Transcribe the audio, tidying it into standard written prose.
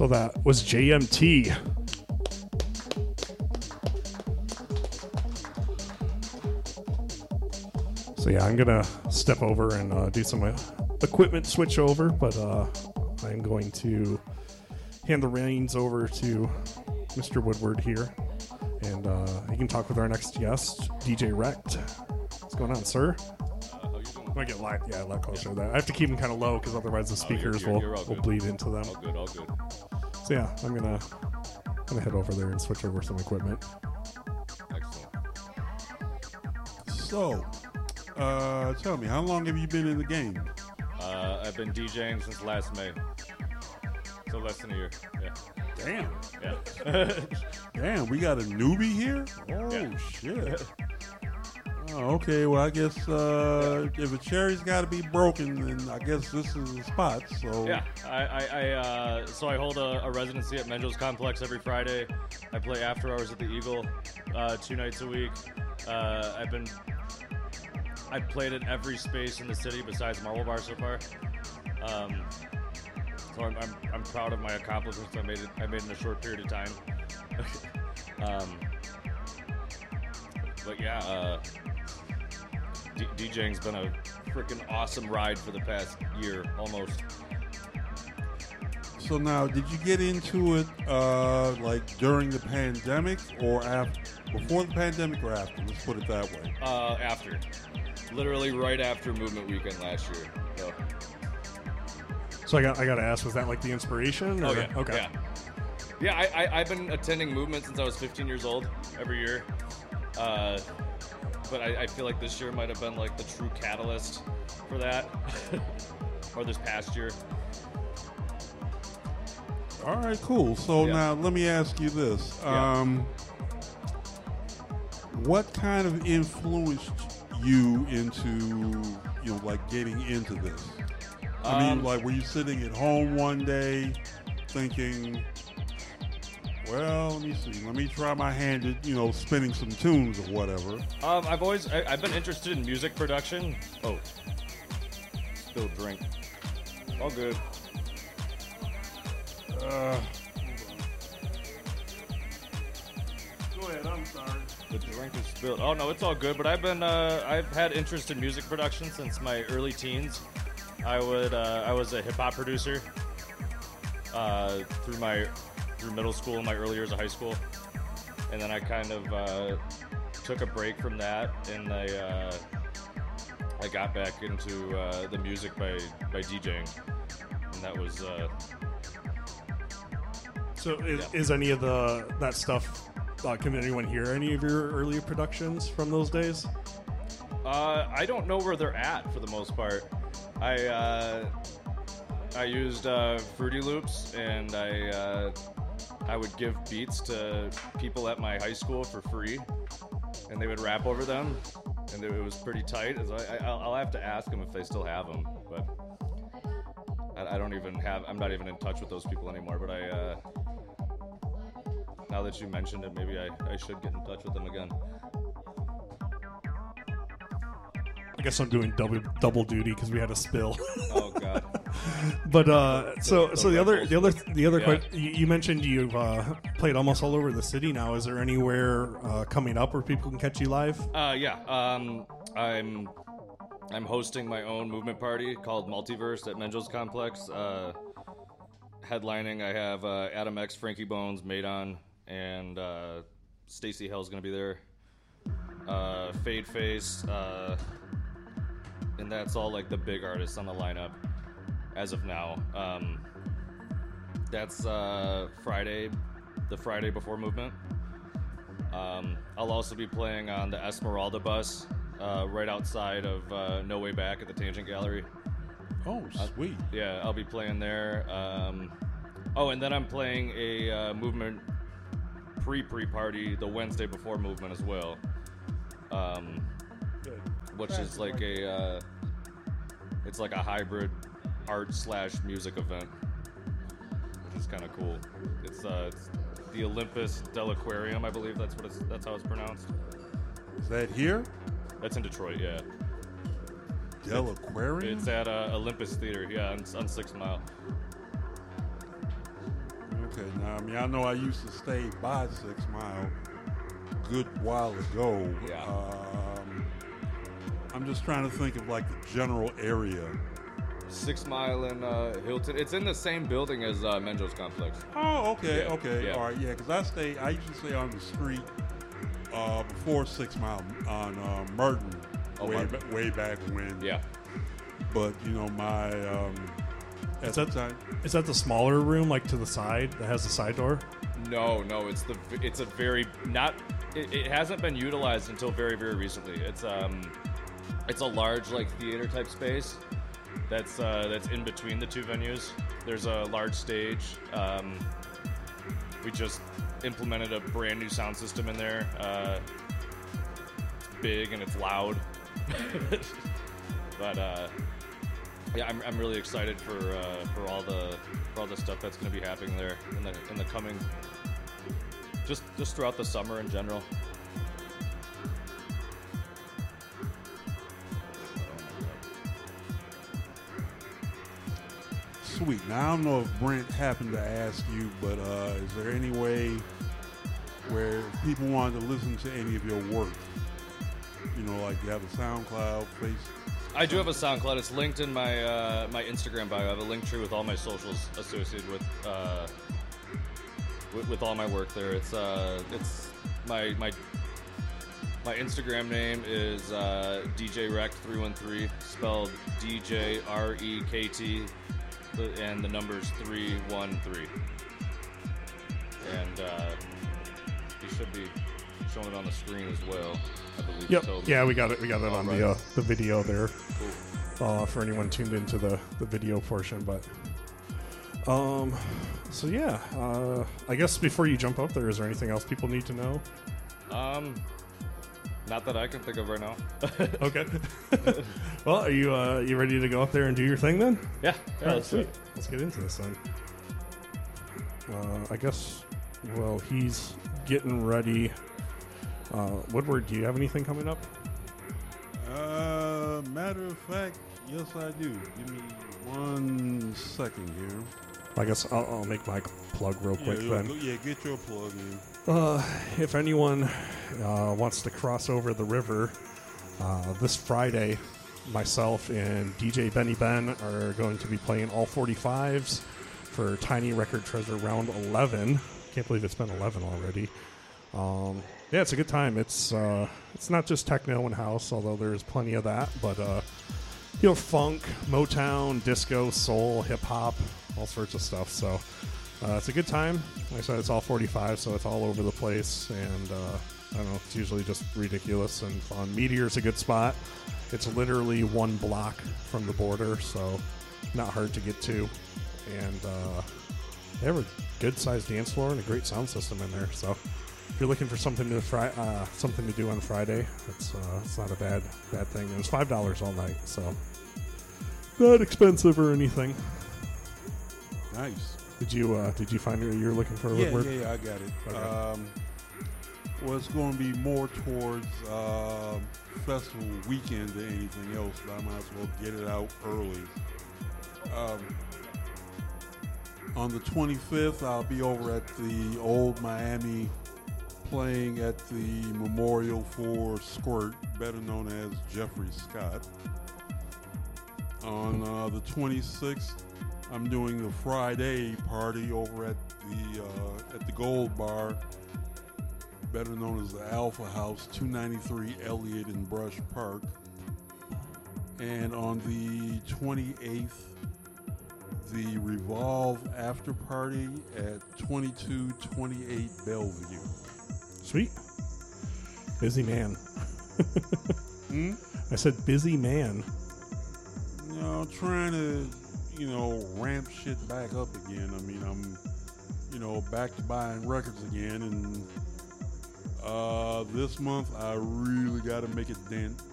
So that was JMT. So yeah, I'm gonna step over and do some equipment switch over, but I'm going to hand the reins over to Mr. Woodward here, and he can talk with our next guest, DJ Wrecked. What's going on, sir? How you doing? I might get a lot closer to that. I have to keep them kind of low because otherwise the speakers will bleed into them. All good. So yeah, I'm gonna head over there and switch over some equipment. Excellent. So, tell me, how long have you been in the game? I've been DJing since last May. So less than a year. Yeah. Damn. Yeah. Damn, we got a newbie here? Oh, Yeah. shit. Oh, okay, well, I guess if a cherry's got to be broken, then I guess this is the spot. So Yeah, so I hold a residency at Menjo's Complex every Friday. I play after hours at the Eagle 2 nights a week. I've played at every space in the city besides Marble Bar so far. So I'm proud of my accomplishments. I made it in a short period of time. But yeah, DJing's been a freaking awesome ride for the past year almost. So now, did you get into it like during the pandemic or after? Before the pandemic or after? Let's put it that way. After. Literally right after Movement Weekend last year. So I got to ask, was that like the inspiration? Or? Oh, yeah. Okay. Yeah, I've been attending Movement since I was 15 years old every year. But I feel like this year might have been like the true catalyst for that. Or this past year. All right, cool. So Yeah. now let me ask you this. What kind of influenced you into, like getting into this? I mean, like, were you sitting at home one day thinking, well, let me see, let me try my hand at, spinning some tunes or whatever? I've been interested in music production. Oh, spilled drink. All good. Go ahead, I'm sorry. The drink is spilled. Oh no, it's all good. But I've had interest in music production since my early teens. I was a hip hop producer through middle school and my early years of high school, and then I kind of took a break from that, and I got back into the music by DJing, and that was. So is any of that stuff? Can anyone hear any of your early productions from those days? I don't know where they're at for the most part. I used Fruity Loops, and I would give beats to people at my high school for free, and they would rap over them, and it was pretty tight. I'll have to ask them if they still have them, but I'm not even in touch with those people anymore. But now that you mentioned it, maybe I should get in touch with them again. I guess I'm doing double duty because we had a spill. Oh God! But so the other Yeah. question, you mentioned you've played almost all over the city now. Is there anywhere coming up where people can catch you live? Yeah. I'm hosting my own movement party called Multiverse at Menjo's Complex. Headlining, I have Adam X, Frankie Bones, Madon, and Stacy Hell's gonna be there. Fade Face, and that's all like the big artists on the lineup as of now. That's Friday, the Friday before Movement. I'll also be playing on the Esmeralda bus right outside of No Way Back at the Tangent Gallery. Oh, sweet. Yeah, I'll be playing there. And then I'm playing a Movement pre-party the Wednesday before Movement as well. Which is like it's like a hybrid art/music event, which is kind of cool. It's the Olympus Del Aquarium, I believe that's how it's pronounced. Is that here? That's in Detroit, yeah. Del Aquarium? It's at Olympus Theater, yeah, on 6 Mile. mean, I know I used to stay by 6 Mile a good while ago. Yeah. I'm just trying to think of like the general area. 6 Mile in Hilton. It's in the same building as Menjo's Complex. Oh, okay, Yeah, okay, yeah. all right, yeah. Because I used to stay on the street before 6 Mile on Merton, Oh, way Merton. way back when. Yeah. But you know, my at Is the that- time, Is that the smaller room, like to the side, that has the side door? No, it's a very not. It hasn't been utilized until very, very recently. It's a large like theater type space that's in between the two venues. There's a large stage. We just implemented a brand new sound system in there. It's big and it's loud. But yeah, I'm really excited for all the stuff that's going to be happening there in the coming just throughout the summer in general. sweet. Now I don't know if Brent happened to ask you, but is there any way where people wanted to listen to any of your work? You know, like you have a SoundCloud, face. I do have a SoundCloud. It's linked in my my Instagram bio. I have a link tree with all my socials associated with all my work there. It's my Instagram name is DJRect313, spelled DJREKT, and the number's 313. And you should be showing it on the screen as well, I believe. Yep. So- Yeah, we got it. We got it on right. the video there. Cool. For anyone tuned into the video portion, but so yeah, I guess before you jump up there, is there anything else people need to know? Not that I can think of right now. Okay. Well, are you ready to go up there and do your thing then? Yeah. All right, Let's do sweet. it. Let's get into this then. I guess. Well, he's getting ready. Woodward, do you have anything coming up? Matter of fact, yes, I do. Give me 1 second here. I guess I'll make my plug real quick then. Get your plug in. If anyone wants to cross over the river, this Friday, myself and DJ Benny Ben are going to be playing all 45s for Tiny Record Treasure Round 11. Can't believe it's been 11 already. Yeah, it's a good time. It's not just techno and house, although there's plenty of that, but funk, Motown, disco, soul, hip hop, all sorts of stuff. So it's a good time. Like I said, it's all 45, so it's all over the place, and I don't know, it's usually just ridiculous and fun. Meteor's a good spot. It's literally 1 block from the border, so not hard to get to, and they have a good-sized dance floor and a great sound system in there. So if you're looking for something to do on Friday, it's not a bad thing. It was $5 all night, so not expensive or anything. Nice. Did you find what you're looking for? Yeah, Woodward? I got it. Okay. Well, it's going to be more towards festival weekend than anything else, but I might as well get it out early. On the 25th, I'll be over at the Old Miami playing at the Memorial for Squirt, better known as Jeffrey Scott. On the 26th, I'm doing the Friday party over at the Gold Bar, better known as the Alpha House, 293 Elliott in Brush Park. And on the 28th, the Revolve After Party at 2228 Bellevue. Sweet. Busy man. I said busy man. You know, trying to, ramp shit back up again. I mean, I'm, back to buying records again, and this month I really got to make a dent